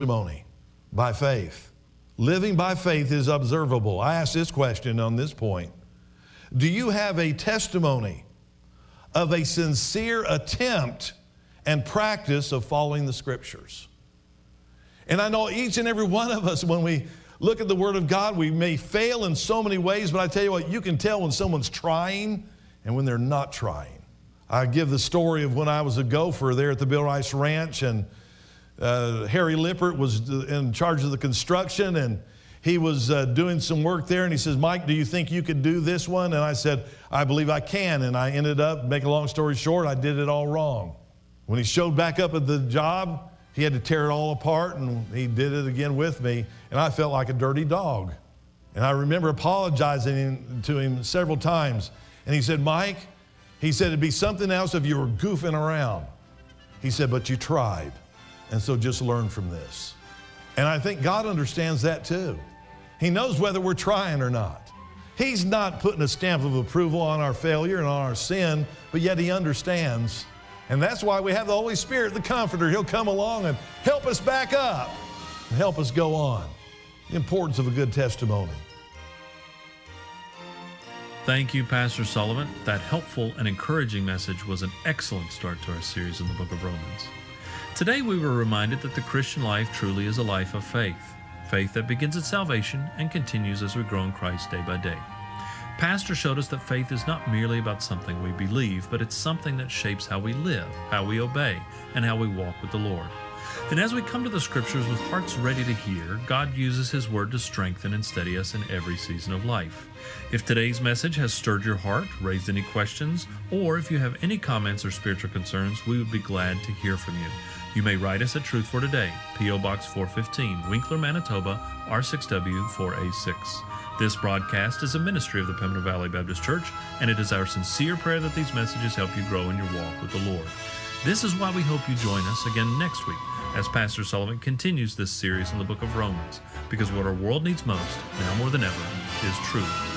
testimony by faith. Living by faith is observable. I asked this question on this point. Do you have a testimony of a sincere attempt and practice of following the Scriptures? And I know each and every one of us, when we look at the Word of God, we may fail in so many ways, but I tell you what, you can tell when someone's trying and when they're not trying. I give the story of when I was a gopher there at the Bill Rice Ranch, and Harry Lippert was in charge of the construction, and he was doing some work there, and he says, Mike, do you think you could do this one? And I said, I believe I can. And I ended up, make a long story short, I did it all wrong. When he showed back up at the job, he had to tear it all apart, and he did it again with me, and I felt like a dirty dog. And I remember apologizing to him several times, and he said, Mike, he said, it'd be something else if you were goofing around. He said, but you tried, and so just learn from this. And I think God understands that too. He knows whether we're trying or not. He's not putting a stamp of approval on our failure and on our sin, but yet He understands. And that's why we have the Holy Spirit, the Comforter. He'll come along and help us back up and help us go on. The importance of a good testimony. Thank you, Pastor Sullivan. That helpful and encouraging message was an excellent start to our series in the book of Romans. Today we were reminded that the Christian life truly is a life of faith. Faith that begins at salvation and continues as we grow in Christ day by day. Pastor showed us that faith is not merely about something we believe, but it's something that shapes how we live, how we obey, and how we walk with the Lord. And as we come to the Scriptures with hearts ready to hear, God uses His Word to strengthen and steady us in every season of life. If today's message has stirred your heart, raised any questions, or if you have any comments or spiritual concerns, we would be glad to hear from you. You may write us at Truth for Today, P.O. Box 415, Winkler, Manitoba, R6W4A6. This broadcast is a ministry of the Pembina Valley Baptist Church, and it is our sincere prayer that these messages help you grow in your walk with the Lord. This is why we hope you join us again next week as Pastor Sullivan continues this series in the book of Romans, because what our world needs most, now more than ever, is truth.